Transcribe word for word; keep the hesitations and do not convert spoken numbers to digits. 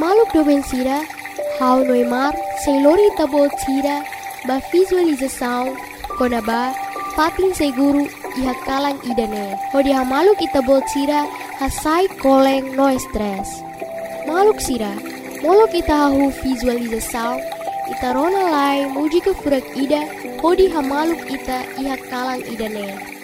hamaluk doben sira, hau noimar, seilori tabot sira, ba visualização, kona ba, pating seguru, iha kalang idane. Hodi hamaluk itabot sira, hasai koleng no stress. Maluk sira, molok ita hahu visualização, ita rona lai muji ke furak ida, hodi hamaluk ita iha kalang idane.